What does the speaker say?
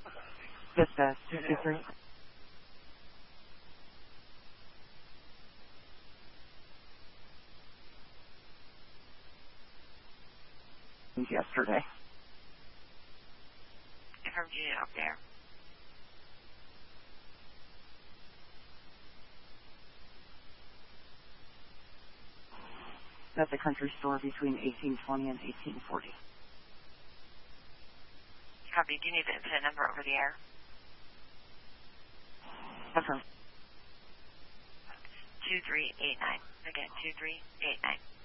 Vista 223. Yesterday. Confirmed unit up there. That's a country store between 1820 and 1840. Copy. Do you need the incident number over the air? Affirm. 2389. Again, 2389.